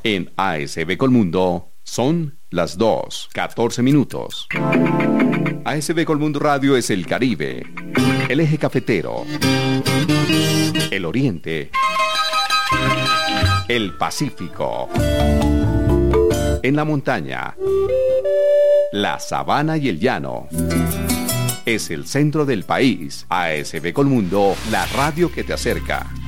En ASB Colmundo son las 2:14. ASB Colmundo Radio es el Caribe, el eje cafetero, el Oriente, el Pacífico, en la montaña, la sabana y el llano. Es el centro del país. ASB Colmundo, la radio que te acerca.